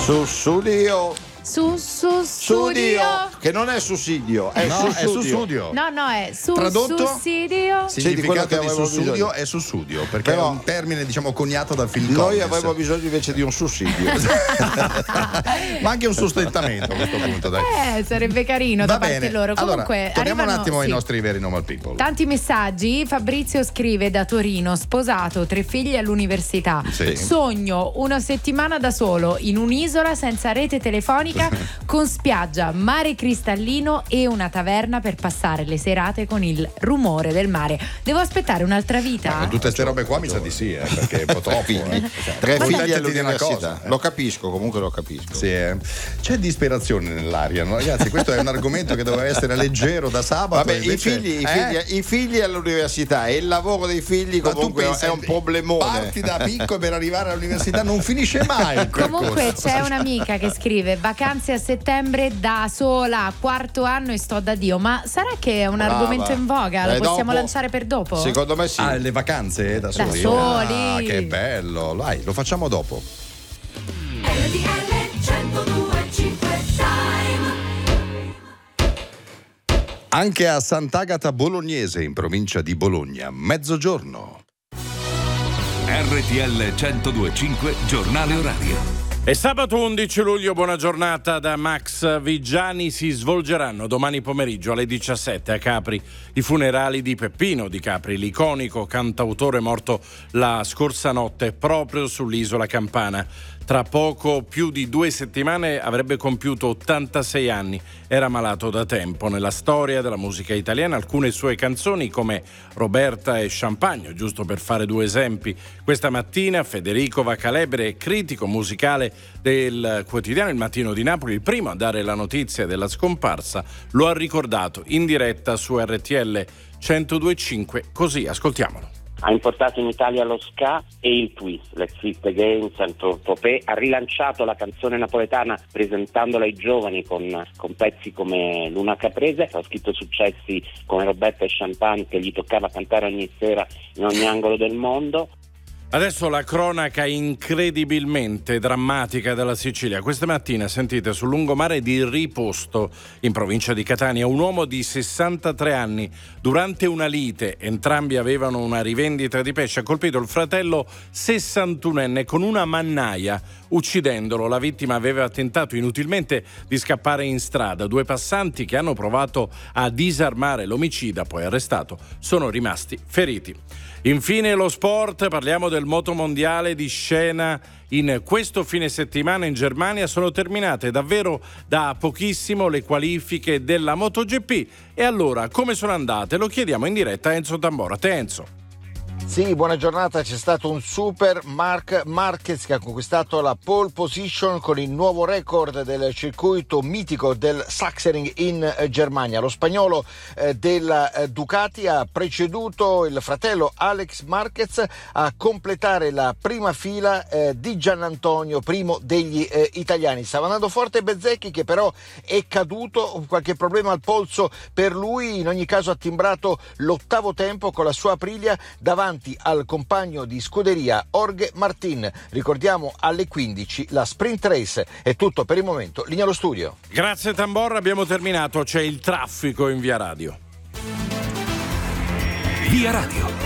Sussidio. Sussidio. Che non è sussidio, è è sussudio. No, è Tradotto? sussidio. Significato di avevo sussudio bisogno. è sussudio, perché Però è un termine, diciamo, coniato dal film Noi Comics. avremmo bisogno invece di un sussidio. Ma anche un sostentamento a questo punto, dai. Sarebbe carino Va da parte bene. loro. Allora, Comunque torniamo un arrivano, attimo ai sì, nostri veri normal people. tanti messaggi. Fabrizio scrive da Torino: sposato, 3 figli all'università, Sì. sogno una settimana da solo in un'isola senza rete telefonica, con spiaggia, mare cristallino e una taverna per passare le serate con il rumore del mare. Devo aspettare un'altra vita? Con tutte queste robe qua mi sa di sì, perché è un po' troppo. Tre Ma figli contentati di una all'università. cosa. Lo capisco, comunque lo capisco. Sì, c'è disperazione nell'aria, no? Ragazzi, questo è un argomento che doveva essere leggero da sabato. Vabbè, invece, i figli all'università e il lavoro dei figli Ma tu comunque pensa, è un problemone. Parti da picco per arrivare all'università, non finisce mai il Comunque percorso. c'è un'amica che scrive: vacanze a settembre da sola, 4º anno e sto da Dio. Ma sarà che è un Brava. argomento in voga? Lo possiamo dopo, lanciare per dopo? Secondo me sì. Ah, le vacanze da soli? soli. Ah, che bello. Dai, lo facciamo dopo. Anche a Sant'Agata Bolognese, in provincia di Bologna, mezzogiorno. RTL 102.5 Giornale Orario. È sabato 11 luglio, buona giornata da Max Vigiani. Si svolgeranno domani pomeriggio alle 17 a Capri i funerali di Peppino Di Capri, l'iconico cantautore morto la scorsa notte proprio sull'isola Campana. Tra poco più di 2 settimane avrebbe compiuto 86 anni. Era malato da tempo. Nella storia della musica italiana alcune sue canzoni, come Roberta e Champagne, giusto per fare 2 esempi. Questa mattina Federico Vacalebre, critico musicale del quotidiano Il Mattino di Napoli, il primo a dare la notizia della scomparsa, lo ha ricordato in diretta su RTL 102.5. Così, ascoltiamolo. Ha importato in Italia lo ska e il twist, Let's Fit Again, Saint-Tropez, ha rilanciato la canzone napoletana presentandola ai giovani con pezzi come Luna Caprese, ha scritto successi come Roberta e Champagne che gli toccava cantare ogni sera in ogni angolo del mondo. Adesso la cronaca incredibilmente drammatica della Sicilia. Questa mattina, sentite, sul lungomare di Riposto, in provincia di Catania, un uomo di 63 anni, durante una lite, entrambi avevano una rivendita di pesce, ha colpito il fratello 61enne con una mannaia, uccidendolo. La vittima aveva tentato inutilmente di scappare in strada. 2 passanti che hanno provato a disarmare l'omicida, poi arrestato, sono rimasti feriti. Infine lo sport, parliamo del motomondiale di scena. In questo fine settimana in Germania sono terminate davvero da pochissimo le qualifiche della MotoGP. E allora, come sono andate? Lo chiediamo in diretta a Enzo Tambora. Te, Enzo. Sì, buona giornata. C'è stato un super Marc Marquez che ha conquistato la pole position con il nuovo record del circuito mitico del Sachsenring in Germania. Lo spagnolo della Ducati ha preceduto il fratello Alex Marquez a completare la prima fila di Giannantonio, primo degli italiani. Stava andando forte Bezzecchi, che però è caduto, qualche problema al polso per lui. In ogni caso ha timbrato l'8º tempo con la sua Aprilia davanti al compagno di scuderia Jorge Martin. Ricordiamo alle 15 la sprint race. È tutto per il momento, linea allo studio. Grazie Tamborra, abbiamo terminato. C'è il traffico in Via Radio. Via Radio.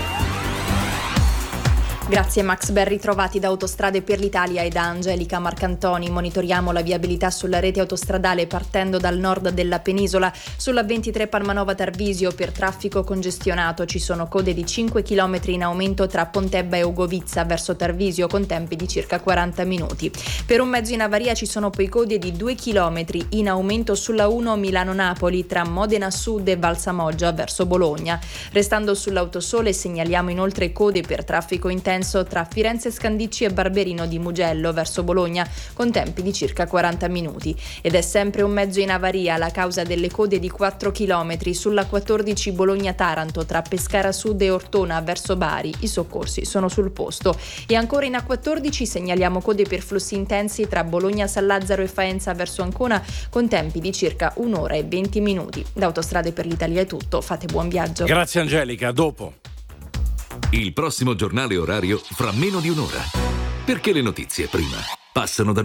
Grazie Max, ben ritrovati da Autostrade per l'Italia e da Angelica Marcantoni. Monitoriamo la viabilità sulla rete autostradale partendo dal nord della penisola. Sulla 23 Palmanova Tarvisio per traffico congestionato ci sono code di 5 km in aumento tra Pontebba e Ugovizza verso Tarvisio con tempi di circa 40 minuti. Per un mezzo in avaria ci sono poi code di 2 km in aumento sulla 1 Milano-Napoli tra Modena Sud e Valsamoggia verso Bologna. Restando sull'Autosole segnaliamo inoltre code per traffico intenso tra Firenze Scandicci e Barberino di Mugello verso Bologna con tempi di circa 40 minuti. Ed è sempre un mezzo in avaria la causa delle code di 4 km sulla 14 Bologna-Taranto tra Pescara Sud e Ortona verso Bari. I soccorsi sono sul posto. E ancora in A14 segnaliamo code per flussi intensi tra Bologna San Lazzaro e Faenza verso Ancona con tempi di circa 1 ora e 20 minuti. Da Autostrade per l'Italia è tutto, fate buon viaggio. Grazie Angelica, dopo. Il prossimo giornale orario fra meno di un'ora. Perché le notizie prima passano da noi.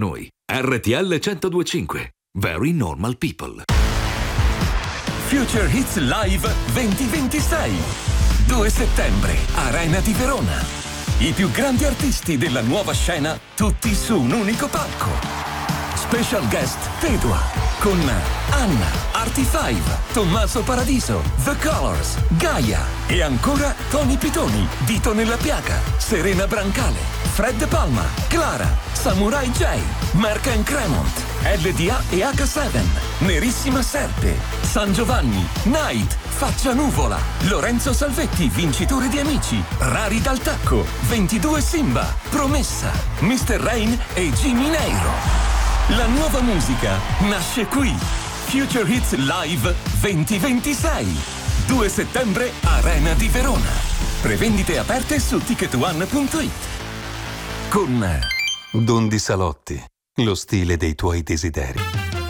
RTL 102.5. Very Normal People. Future Hits Live 2026. 2 settembre, Arena di Verona. I più grandi artisti della nuova scena, tutti su un unico palco. Special guest Tedua con Anna, Artie5, Tommaso Paradiso, The Colors, Gaia e ancora Tony Pitoni, Dito nella piaga, Serena Brancale, Fred Palma, Clara, Samurai J, Mark and Cremont, LDA e H7, Nerissima Serpe, San Giovanni, Night, Faccia Nuvola, Lorenzo Salvetti, vincitore di Amici, Rari dal Tacco, 22 Simba, Promessa, Mr. Rain e Jimmy Neiro. La nuova musica nasce qui. Future Hits Live 2026. 2 settembre, Arena di Verona. Prevendite aperte su ticketone.it. Con Don Di Salotti, lo stile dei tuoi desideri.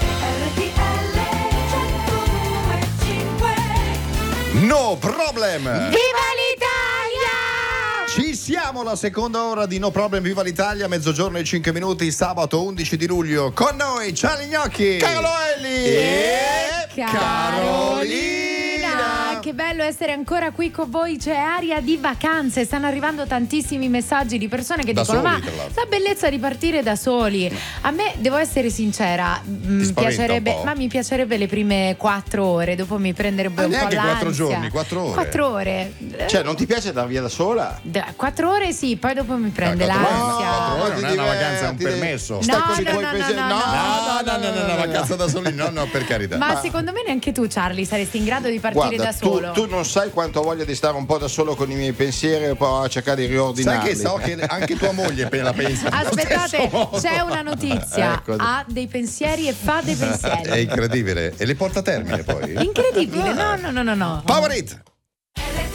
No problem! Viva l'Italia! Ci siamo, la seconda ora di No Problem, Viva l'Italia, mezzogiorno e 5 minuti, sabato 11 di luglio. Con noi Charlie Gnocchi, Carlo Elli e Carolina! Che bello essere ancora qui con voi, c'è aria di vacanze, stanno arrivando tantissimi messaggi di persone che Da dicono soli, ma tra l'altro. la bellezza di partire da soli. A me, devo essere sincera, spaventa un po'? mi piacerebbe le prime 4 ore, dopo mi prenderebbe un po' neanche l'ansia. 4 giorni, 4 ore. 4 ore. Cioè, non ti piace andare via da sola? 4 ore sì, poi dopo mi prende 4 ore, l'ansia. 4 ore non è una vacanza, è un Ti devi- permesso. Stai No, con i no, tuoi no, pensieri. no, no, No, vacanza da soli, no, per carità. Ma secondo me neanche tu, Charlie, saresti in grado di partire Guarda, da solo. tu non sai quanto ho voglia di stare un po' da solo con i miei pensieri e poi a cercare di riordinarli. Sai che so che anche tua moglie la pensa. Aspettate, c'è una notizia. Ecco. Ha dei pensieri e fa dei È pensieri. incredibile. E le porta a termine poi. Incredibile, no. Power It!